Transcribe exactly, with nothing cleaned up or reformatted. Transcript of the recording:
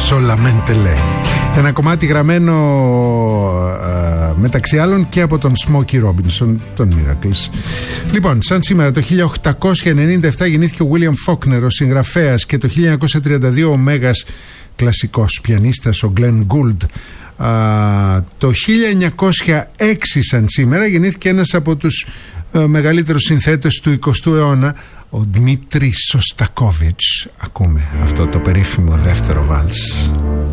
Solamente lei. Ένα κομμάτι γραμμένο α, μεταξύ άλλων και από τον Smokey Robinson, τον Miracles. Λοιπόν, σαν σήμερα το χίλια οκτακόσια ενενήντα επτά γεννήθηκε ο William Faulkner, ο συγγραφέας, και το χίλια εννιακόσια τριάντα δύο ο μέγας κλασικός πιανίστας ο Glenn Gould. Α, το χίλια εννιακόσια έξι σαν σήμερα γεννήθηκε ένας από τους α, μεγαλύτερους συνθέτες του εικοστού αιώνα, ο Δημήτρη Σωστακόβιτς. Ακούμε αυτό το περίφημο δεύτερο βάλς.